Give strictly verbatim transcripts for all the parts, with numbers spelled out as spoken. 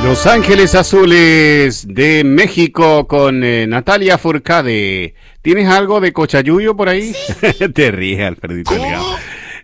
Los Ángeles Azules de México con eh, Natalia Furcade. ¿Tienes algo de cochayuyo por ahí? Sí. Te ríes, Alfredito Delgado.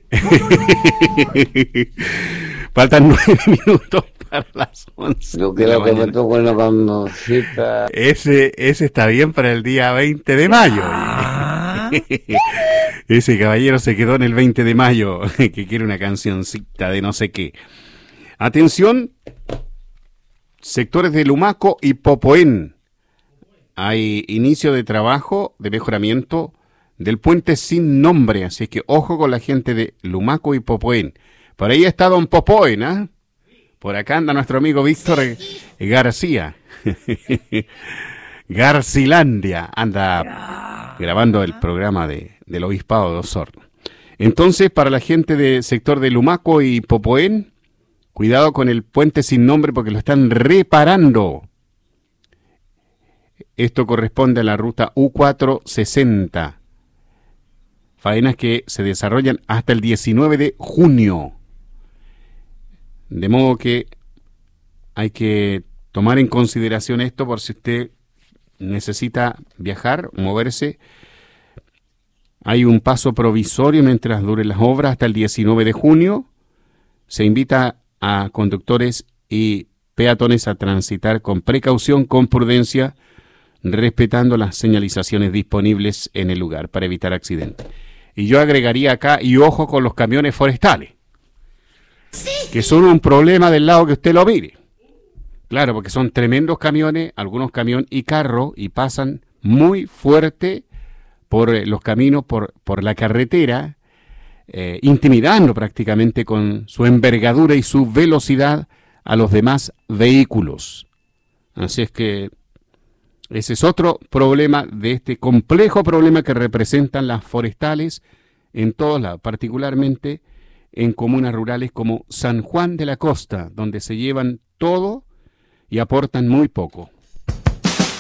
Faltan nueve minutos para las once. Yo creo que me tocó una cancioncita. Ese, ese está bien para el día veinte de mayo. Ah. Ese caballero se quedó en el veinte de mayo, que quiere una cancioncita de no sé qué. Atención, sectores de Lumaco y Popoén. Hay inicio de trabajo de mejoramiento del puente sin nombre, así que ojo con la gente de Lumaco y Popoén. Por ahí está don Popoén, ¿ah? ¿eh? Por acá anda nuestro amigo Víctor García. Garcilandia anda grabando el programa de, del Obispado de Osorno. Entonces, para la gente del sector de Lumaco y Popoén, cuidado con el puente sin nombre porque lo están reparando. Esto corresponde a la ruta U cuatrocientos sesenta. Faenas que se desarrollan hasta el diecinueve de junio. De modo que hay que tomar en consideración esto por si usted necesita viajar, moverse. Hay un paso provisorio mientras duren las obras hasta el diecinueve de junio. Se invita a conductores y peatones a transitar con precaución, con prudencia, respetando las señalizaciones disponibles en el lugar para evitar accidentes. Y yo agregaría acá, y ojo con los camiones forestales, que son un problema del lado que usted lo mire. Claro, porque son tremendos camiones, algunos camión y carro, y pasan muy fuerte por los caminos, por, por la carretera, eh, intimidando prácticamente con su envergadura y su velocidad a los demás vehículos. Así es que ese es otro problema de este complejo problema que representan las forestales en todos lados, particularmente en comunas rurales como San Juan de la Costa, donde se llevan todo y aportan muy poco.